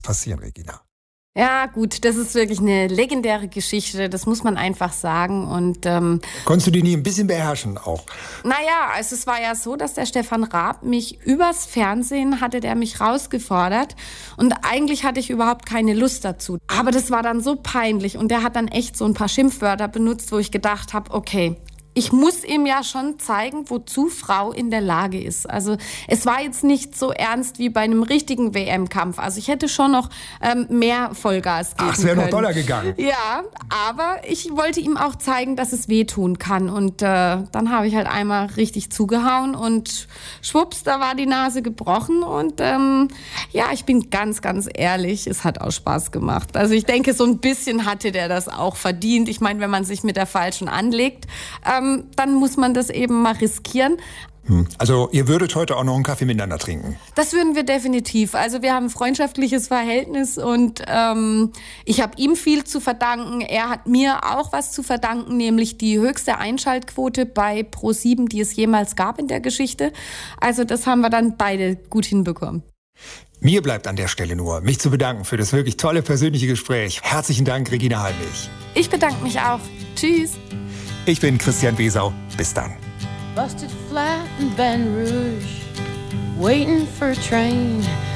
passieren, Regina? Ja, gut, das ist wirklich eine legendäre Geschichte, das muss man einfach sagen. Und konntest du die nie ein bisschen beherrschen auch? Naja, also es war ja so, dass der Stefan Raab mich übers Fernsehen hatte der mich rausgefordert und eigentlich hatte ich überhaupt keine Lust dazu. Aber das war dann so peinlich und der hat dann echt so ein paar Schimpfwörter benutzt, wo ich gedacht habe, okay, ich muss ihm ja schon zeigen, wozu Frau in der Lage ist. Also es war jetzt nicht so ernst wie bei einem richtigen WM-Kampf. Also ich hätte schon noch mehr Vollgas geben können. Ach, es wäre noch doller gegangen. Ja, aber ich wollte ihm auch zeigen, dass es wehtun kann. Und dann habe ich halt einmal richtig zugehauen und schwupps, da war die Nase gebrochen. Und ja, ich bin ganz, ganz ehrlich, es hat auch Spaß gemacht. Also ich denke, so ein bisschen hatte der das auch verdient. Ich meine, wenn man sich mit der Falschen anlegt, dann muss man das eben mal riskieren. Also ihr würdet heute auch noch einen Kaffee miteinander trinken? Das würden wir definitiv. Also wir haben ein freundschaftliches Verhältnis und ich habe ihm viel zu verdanken. Er hat mir auch was zu verdanken, nämlich die höchste Einschaltquote bei Pro7, die es jemals gab in der Geschichte. Also das haben wir dann beide gut hinbekommen. Mir bleibt an der Stelle nur, mich zu bedanken für das wirklich tolle persönliche Gespräch. Herzlichen Dank, Regina Halmich. Ich bedanke mich auch. Tschüss. Ich bin Christian Wesau. Bis dann. Busted flat in Baton Rouge, waiting for a train.